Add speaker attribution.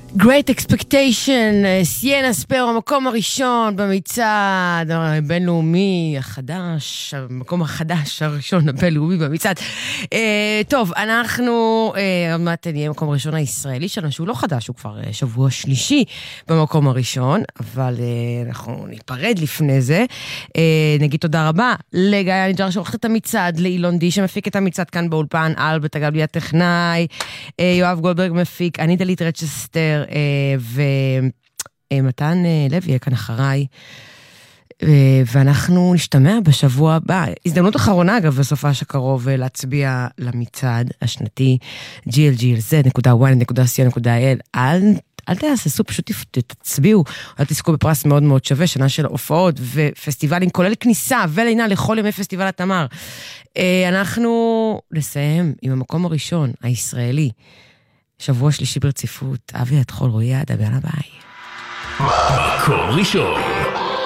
Speaker 1: Great Expectation, סיינה ספר, המקום הראשון במצעד הבינלאומי החדש, המקום החדש הראשון הבינלאומי במצעד. טוב, אנחנו עוד מעט נהיה מקום הראשון הישראלי שלנו, שהוא לא חדש, הוא כבר שבוע שלישי במקום הראשון, אבל אנחנו ניפרד לפני זה. נגיד תודה רבה לגיא אניג'ר שעורכת את המצעד, לאילון די שמפיק את המצעד כאן באולפן, אלברט הגלבי הטכנאי, יואב גולדברג מפיק, אני דלית רצ'סטר, ומתן לוי יהיה כאן אחריי, ואנחנו נשתמע בשבוע הבא. הזדמנות אחרונה אגב בסופה שקרוב להצביע למצעד השנתי glglz.ynet.co.il. אל תעשו, פשוט תצביעו, אל תזכו בפרס מאוד מאוד שווה, שנה של הופעות ופסטיבלים, כולל כניסה ולינה לכל ימי פסטיבל התמר. אנחנו נסיים עם המקום הראשון הישראלי, שבוע שלישי ברציפות, אבי התחול רועי עד הבן הבא.
Speaker 2: מקום ראשון.